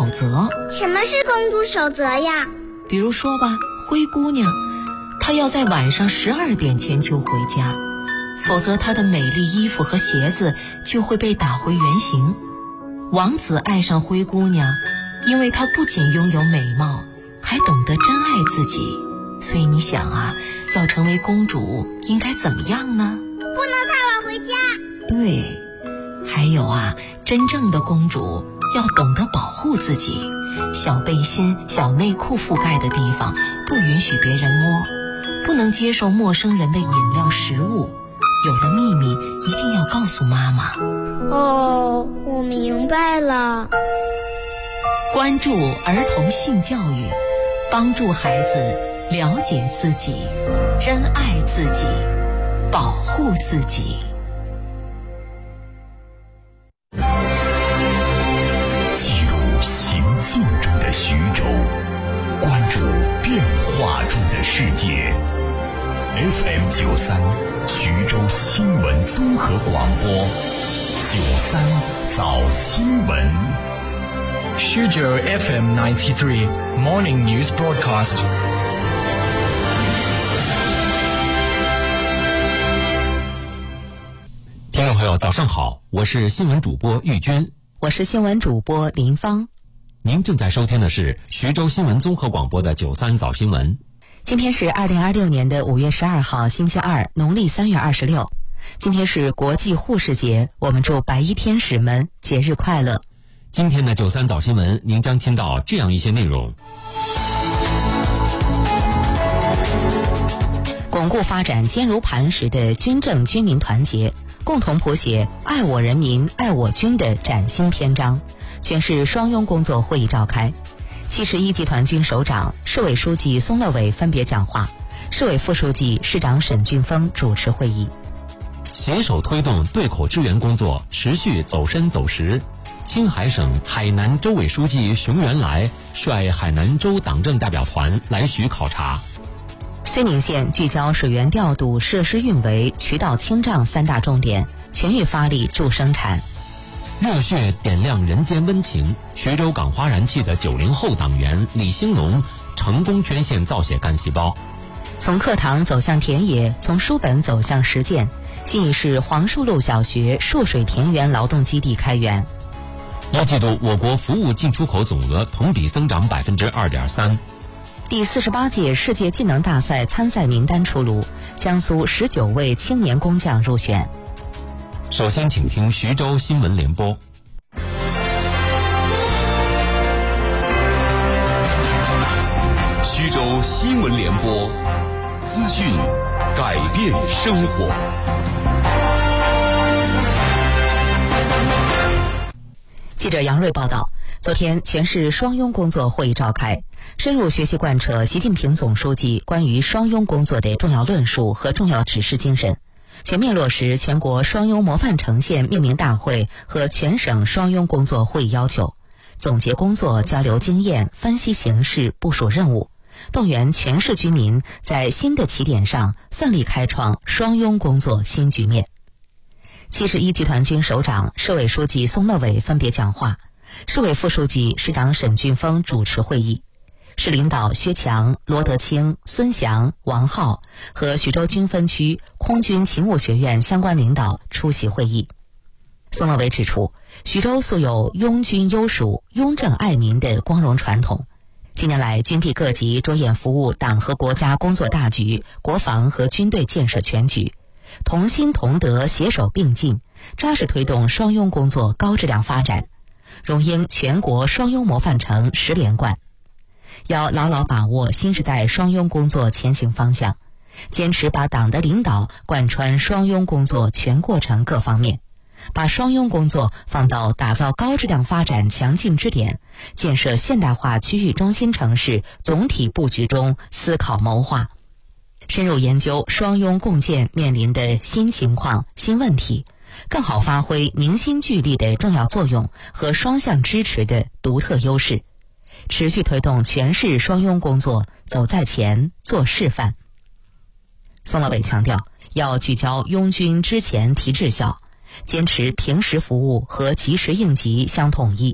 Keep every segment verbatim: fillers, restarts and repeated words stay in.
守则。 什么是公主守则呀？ 比如说吧，灰姑娘，她要在晚上十二点前就回家，否则她的美丽衣服和鞋子就会被打回原形。王子爱上灰姑娘，因为她不仅拥有美貌，还懂得珍爱自己。所以你想啊，要成为公主应该怎么样呢？ 不能太晚回家。 对，还有啊，真正的公主要懂得保护自己，小背心、小内裤覆盖的地方不允许别人摸，不能接受陌生人的饮料、食物。有了秘密一定要告诉妈妈。 哦，我明白了。 关注儿童性教育，帮助孩子了解自己，珍爱自己，保护自己。 记录行进中的徐州，关注变化中的世界。F M 九三，徐州新闻综合广播，九三早新闻。 徐州 F M ninety-three Morning News Broadcast。 听众朋友，早上好，我是新闻主播玉军， 我是新闻主播林芳。 您正在收听的是徐州新闻综合广播的九三早新闻。 今天是二零二六年的五月十二号，星期二，农历三月二十六。今天是国际护士节，我们祝白衣天使们节日快乐。 今天的九三早新闻，您将听到这样一些内容： 巩固发展坚如磐石的军政军民团结，共同谱写爱我人民爱我军的崭新篇章。全市双拥工作会议召开，七十一集团军首长、市委书记松乐伟分别讲话，市委副书记、市长沈俊峰主持会议。 携手推动对口支援工作持续走深走实。青海省海南州委书记熊元来率海南州党政代表团来徐考察。 睢宁县聚焦水源调度、设施运维、渠道清障三大重点，全域发力助生产。 热血点亮人间温情，徐州港花燃气的九零后党员李兴龙成功捐献造血干细胞。 从课堂走向田野，从书本走向实践，新义市黄树路小学树水田园劳动基地开园。 一季度我国服务进出口总额同比增长百分之二点三。 第四十八届世界技能大赛参赛名单出炉，江苏十九位青年工匠入选。 首先，请听徐州新闻联播。 徐州新闻联播，资讯改变生活。 记者杨瑞报道，昨天全市双拥工作会议召开，深入学习贯彻习近平总书记关于双拥工作的重要论述和重要指示精神，全面落实全国双拥模范城县命名大会和全省双拥工作会议要求，总结工作、交流经验、分析形势、部署任务，动员全市居民在新的起点上奋力开创双拥工作新局面。七十一集团军首长、市委书记松乐伟分别讲话，市委副书记、市长沈俊峰主持会议。市领导薛强、罗德清、孙祥、王浩和徐州军分区空军勤务学院相关领导出席会议。松乐伟指出，徐州素有拥军优属、拥政爱民的光荣传统。近年来，军地各级着眼服务党和国家工作大局、国防和军队建设全局，同心同德，携手并进，扎实推动双拥工作高质量发展，荣膺全国双拥模范城十连冠。要牢牢把握新时代双拥工作前行方向，坚持把党的领导贯穿双拥工作全过程各方面，把双拥工作放到打造高质量发展强劲支点、建设现代化区域中心城市总体布局中思考谋划，深入研究双拥共建面临的新情况、新问题，更好发挥凝心聚力的重要作用和双向支持的独特优势，持续推动全市双拥工作走在前、做示范。松乐伟强调，要聚焦拥军之前提质效，坚持平时服务和及时应急相统一，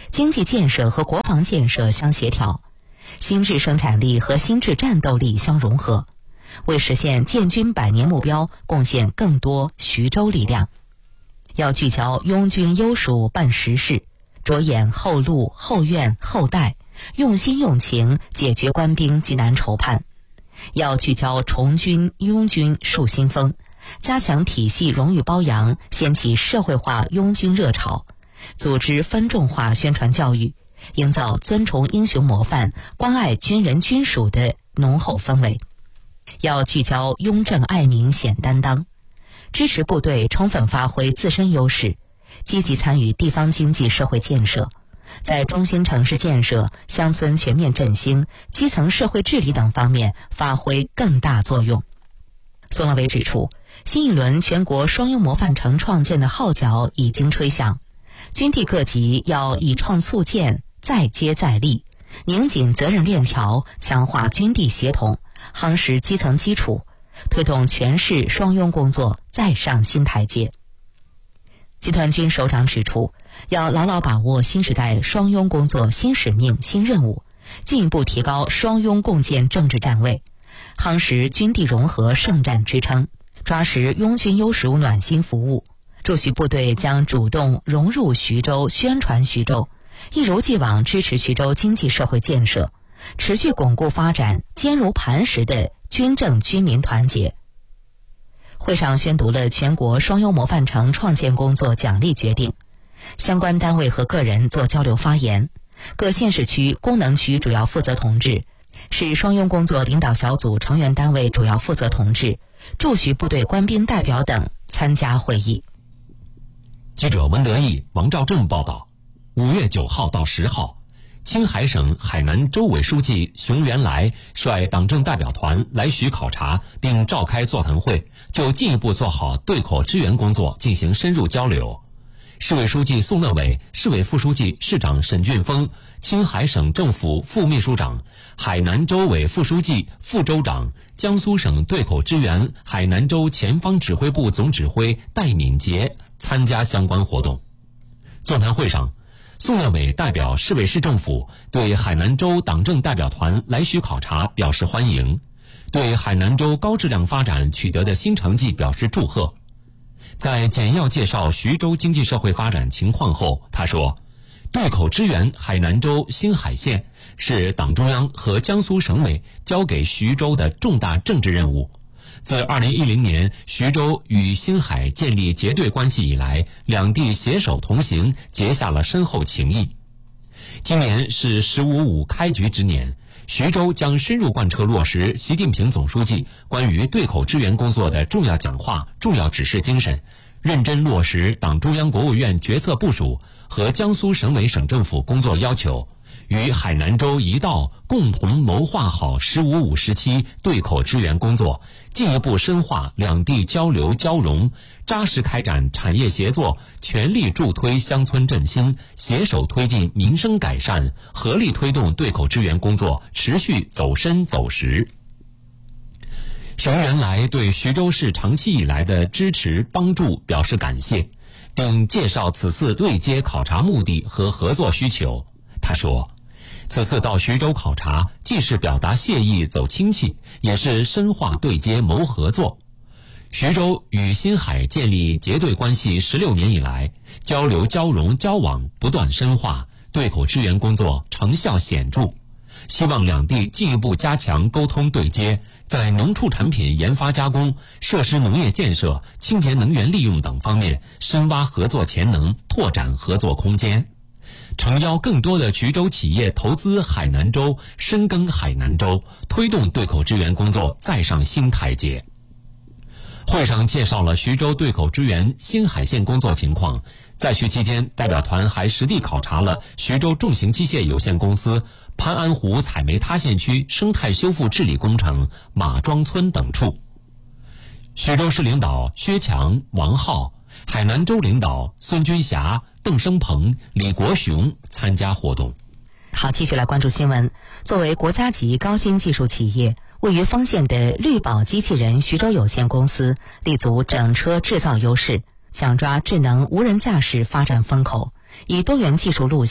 经济建设和国防建设相协调，新质生产力和新质战斗力相融合，为实现建军百年目标贡献更多徐州力量。要聚焦拥军优属办实事，着眼后路、后院、后代，用心用情解决官兵急难愁盼。要聚焦重军拥军树新风，加强体系荣誉褒扬，掀起社会化拥军热潮，组织分众化宣传教育，营造尊崇英雄模范、关爱军人军属的浓厚氛围。要聚焦拥政爱民显担当，支持部队充分发挥自身优势，积极参与地方经济社会建设，在中心城市建设、乡村全面振兴、基层社会治理等方面发挥更大作用。宋乐伟指出，新一轮全国双拥模范城创建的号角已经吹响，军地各级要以创促建，再接再厉，拧紧责任链条，强化军地协同，夯实基层基础，推动全市双拥工作再上新台阶。集团军首长指出，要牢牢把握新时代双拥工作新使命、新任务，进一步提高双拥共建政治站位，夯实军地融合圣战支撑，抓实拥军优属暖心服务，驻徐部队将主动融入徐州，宣传徐州，一如既往支持徐州经济社会建设，持续巩固发展坚如磐石的军政军民团结。会上宣读了全国双拥模范城创建工作奖励决定，相关单位和个人做交流发言，各县市区、功能区主要负责同志、市双拥工作领导小组成员单位主要负责同志、驻徐部队官兵代表等参加会议。 记者文德义、王兆正报道，五月九号到十号，青海省海南州委书记熊元来率党政代表团来徐考察，并召开座谈会，就进一步做好对口支援工作进行深入交流。市委书记宋乐伟、市委副书记、市长沈俊峰、青海省政府副秘书长、海南州委副书记、副州长、江苏省对口支援海南州前方指挥部总指挥戴敏杰参加相关活动。座谈会上，宋乐伟代表市委市政府对海南州党政代表团来徐考察表示欢迎，对海南州高质量发展取得的新成绩表示祝贺。在简要介绍徐州经济社会发展情况后，他说，对口支援海南州新海县是党中央和江苏省委交给徐州的重大政治任务。自二零一零年徐州与新海建立结对关系以来，两地携手同行，结下了深厚情谊。今年是十五五开局之年，徐州将深入贯彻落实习近平总书记关于对口支援工作的重要讲话、重要指示精神，认真落实党中央国务院决策部署和江苏省委省政府工作要求，与海南州一道共同谋划好十五五时期对口支援工作，进一步深化两地交流交融，扎实开展产业协作，全力助推乡村振兴，携手推进民生改善，合力推动对口支援工作持续走深走实。熊元来对徐州市长期以来的支持帮助表示感谢，并介绍此次对接考察目的和合作需求。他说，此次到徐州考察，既是表达谢意走亲戚，也是深化对接谋合作。徐州与新海建立结对关系十六年以来，交流交融交往不断深化，对口支援工作成效显著。希望两地进一步加强沟通对接，在农畜产品研发加工、设施农业建设、清洁能源利用等方面深挖合作潜能，拓展合作空间。诚邀更多的徐州企业投资海南州，深耕海南州，推动对口支援工作再上新台阶。会上介绍了徐州对口支援新海县工作情况。在徐期间，代表团还实地考察了徐州重型机械有限公司潘安湖采煤塌陷区生态修复治理工程马庄村等处。徐州市领导薛强、王浩，海南州领导孙军霞、邓生鹏、李国雄参加活动。 好，继续来关注新闻。作为国家级高新技术企业，位于丰县的绿宝机器人徐州有限公司立足整车制造优势，想抓智能无人驾驶发展风口，以多元技术路线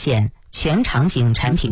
全场景产品